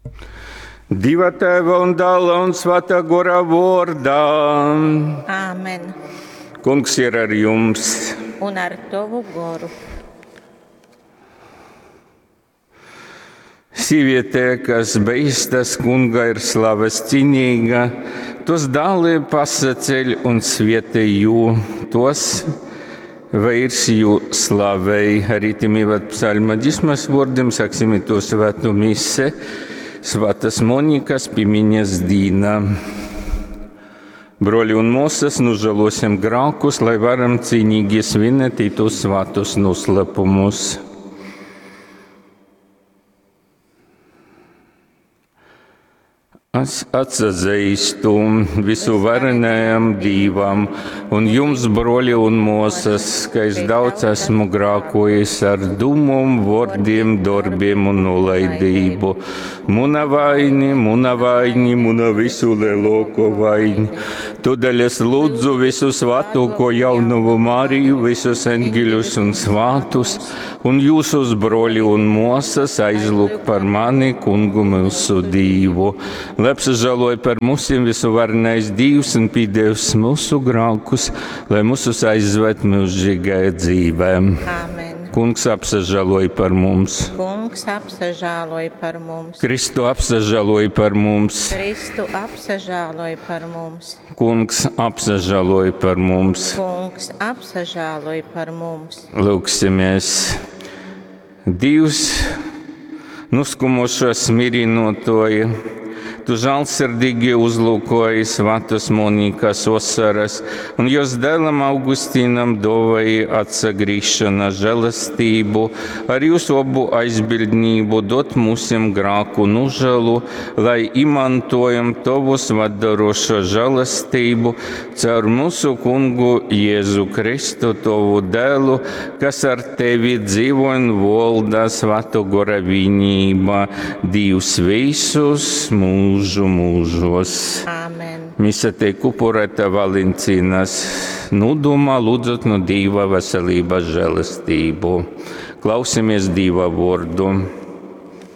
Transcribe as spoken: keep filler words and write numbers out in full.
Dieva Tēva un Dēla un Svētā Gara vārdā. Āmen. Kungs ir ar jums. Un ar tavu garu. Sieviete, kas beistas kunga ir slavas cienīga, tos dāli pasaceļ un svietēju, tos vairs jū slavēj. Arī timīvat psalma dismas vārdiem saksim to svēto mise, Svētas Monikas pimiņas dīna. Broļi un mūsas, nužēlosim grākus, lai varam cienīgi svinēt tos svētos noslēpumus. Es atsazīstu visu varenajam Dīvam un jums, broļi un mūsas, ka es daudz esmu grākojis ar dūmum, vārdiem, darbiem un nolaidību. Muna vaini, muna vaini, muna visu lielāko vaini. Todēļ es lūdzu visu svētāko jaunavu Mariju, visus eņģeļus un svātus, un jūsus, broļi un mūsas, aizlūk par mani, kungu mūsu Dīvu. Lai apsažāloja par mūsim visu varenais Dievs un pīdevs mūsu grākus, lai mūsus aizved mūžīgai dzīvēm. Āmen. Kungs apsažāloja par mums. Kungs apsažāloja par mums. Kristu apsažāloja par mums. Kristu apsažāloja par mums. Kungs apsažāloja par mums. Kungs apsažāloja par mums. Lūksimies. Dievs, nuskumošo smīrinotoja, Tu žēlsirdīgi uzlūkoji Svētas Monikas osaras, un jos dēlam Augustīnam dāvāji atsagrīšana žēlastību, ar jūsu obu aizbildnību dot mūsim grāku nužēlu, lai imantojam Tavu svētdarošo žēlastību caur mūsu kungu Jēzu Kristu, Tavu dēlu, kas ar Tevi dzīvo un valda Svētā Gara vienībā, Dievs visus mūžus. Mūžu mūžos. Āmen. Mise tiek upurēta Valencīnas nūdumā, lūdzot no Dieva veselības žēlastību. Klausamies Dieva vārdu.